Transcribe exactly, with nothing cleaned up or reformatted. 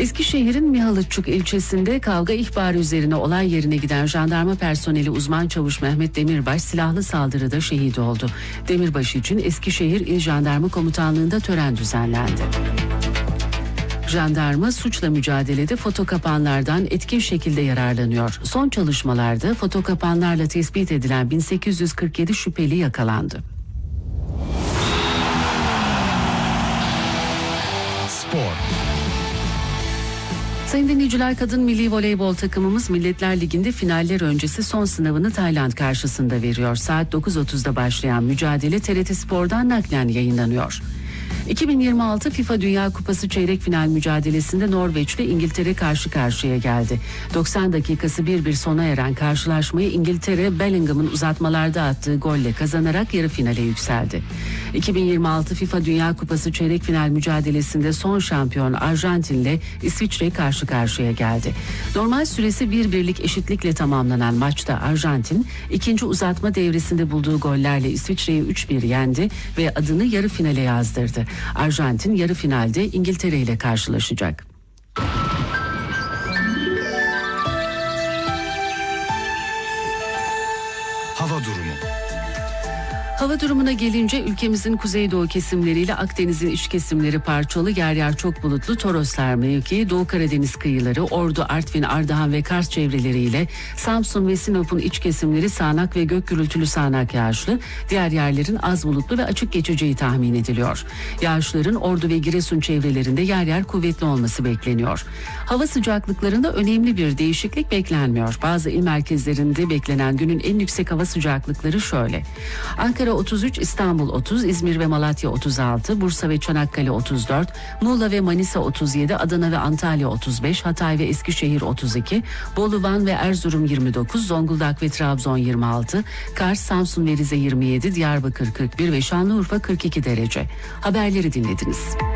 Eskişehir'in Mihalıççık ilçesinde kavga ihbarı üzerine olay yerine giden jandarma personeli uzman çavuş Mehmet Demirbaş silahlı saldırıda şehit oldu. Demirbaş için Eskişehir İl Jandarma Komutanlığı'nda tören düzenlendi. Jandarma suçla mücadelede fotokapanlardan etkin şekilde yararlanıyor. Son çalışmalarda fotokapanlarla tespit edilen bin sekiz yüz kırk yedi şüpheli yakalandı. Spor. Sayın dinleyiciler, kadın milli voleybol takımımız Milletler Ligi'nde finaller öncesi son sınavını Tayland karşısında veriyor. Saat dokuz otuzda başlayan mücadele T R T Spor'dan naklen yayınlanıyor. iki bin yirmi altı FIFA Dünya Kupası çeyrek final mücadelesinde Norveç ile İngiltere karşı karşıya geldi. doksan dakikası bir bir sona eren karşılaşmayı İngiltere, Bellingham'ın uzatmalarda attığı golle kazanarak yarı finale yükseldi. iki bin yirmi altı FIFA Dünya Kupası çeyrek final mücadelesinde son şampiyon Arjantin ile İsviçre karşı karşıya geldi. Normal süresi bir birlik eşitlikle tamamlanan maçta Arjantin ikinci uzatma devresinde bulduğu gollerle İsviçre'yi üç bir yendi ve adını yarı finale yazdırdı. Arjantin yarı finalde İngiltere ile karşılaşacak. Hava durumu. Hava durumuna gelince ülkemizin kuzeydoğu kesimleriyle Akdeniz'in iç kesimleri parçalı, yer yer çok bulutlu. Toroslar mevki, Doğu Karadeniz kıyıları, Ordu, Artvin, Ardahan ve Kars çevreleriyle Samsun ve Sinop'un iç kesimleri sağanak ve gök gürültülü sağanak yağışlı. Diğer yerlerin az bulutlu ve açık geçeceği tahmin ediliyor. Yağışların Ordu ve Giresun çevrelerinde yer yer kuvvetli olması bekleniyor. Hava sıcaklıklarında önemli bir değişiklik beklenmiyor. Bazı il merkezlerinde beklenen günün en yüksek hava sıcaklıkları şöyle: Ankara otuz üç, İstanbul otuz, İzmir ve Malatya otuz altı, Bursa ve Çanakkale otuz dört, Muğla ve Manisa otuz yedi, Adana ve Antalya otuz beş, Hatay ve Eskişehir otuz iki, Bolu, Van ve Erzurum yirmi dokuz, Zonguldak ve Trabzon yirmi altı, Kars, Samsun ve Rize yirmi yedi, Diyarbakır kırk bir ve Şanlıurfa kırk iki derece. Haberleri dinlediniz.